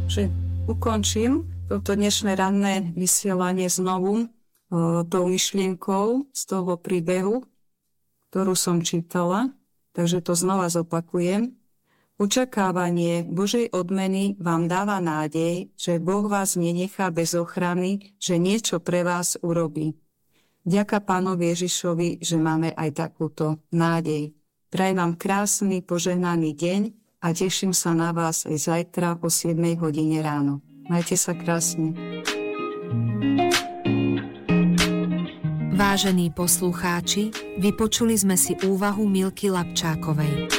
že ukončím toto dnešné ranné vysielanie znovu tou myšlienkou z toho príbehu, ktorú som čítala. Takže to znova zopakujem. Očakávanie Božej odmeny vám dáva nádej, že Boh vás nenechá bez ochrany, že niečo pre vás urobí. Ďaká Pánovi Ježišovi, že máme aj takúto nádej. Prajem vám krásny, požehnaný deň a teším sa na vás aj zajtra o 7 hodine ráno. Majte sa krásne. Vážení poslucháči, vypočuli sme si úvahu Milky Lapčákovej.